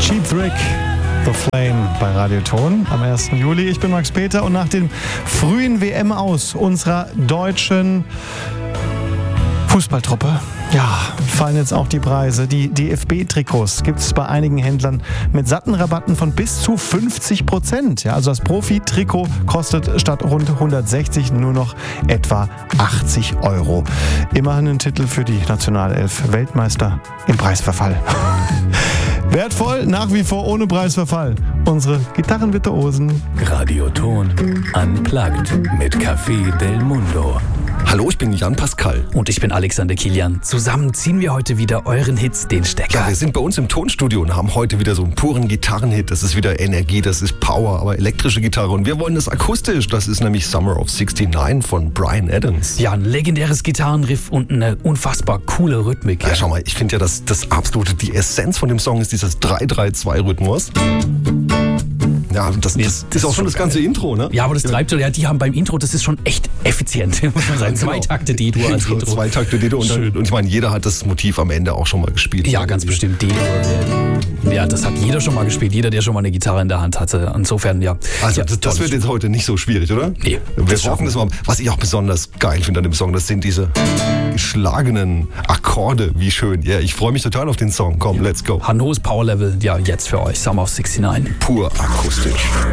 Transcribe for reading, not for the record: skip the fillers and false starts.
Cheap Trick, The Flame bei Radioton am 1. Juli. Ich bin Max Peter und nach dem frühen WM-Aus unserer deutschen Fußballtruppe, fallen jetzt auch die Preise. Die DFB-Trikots gibt es bei einigen Händlern mit satten Rabatten von bis zu 50%. Ja, also das Profi-Trikot kostet statt rund 160 nur noch etwa 80 Euro. Immerhin ein Titel für die Nationalelf. Weltmeister im Preisverfall. Wertvoll, nach wie vor ohne Preisverfall. Unsere Gitarrenvirtuosen. Radioton Unplugged mit Café del Mundo. Hallo, ich bin Jan Pascal. Und ich bin Alexander Kilian. Zusammen ziehen wir heute wieder euren Hits den Stecker. Ja, wir sind bei uns im Tonstudio und haben heute wieder so einen puren Gitarrenhit. Das ist wieder Energie, das ist Power, aber elektrische Gitarre. Und wir wollen das akustisch. Das ist nämlich Summer of 69 von Bryan Adams. Ja, ein legendäres Gitarrenriff und eine unfassbar coole Rhythmik. Ja, schau mal, ich finde ja, das absolute, die Essenz von dem Song ist dieses 3-3-2-Rhythmus. Ja, das ist auch schon das ganze Intro, ne? Ja, aber das treibt so, die haben beim Intro, das ist schon echt effizient, muss man sagen. Genau. 2 Takte D-Dur als Intro. 2 Takte D-Dur und ich meine, jeder hat das Motiv am Ende auch schon mal gespielt. Ja, ganz bestimmt D-Dur. Ja, das hat jeder schon mal gespielt, jeder, der schon mal eine Gitarre in der Hand hatte. Insofern, ja. Also das wird jetzt heute nicht so schwierig, oder? Nee. Wir schaffen das mal. Was ich auch besonders geil finde an dem Song, das sind diese geschlagenen Akkorde, wie schön. Ja, ich freue mich total auf den Song. Komm, let's go. Hannos Power Level, ja, jetzt für euch. Summer of 69. Pur akustisch.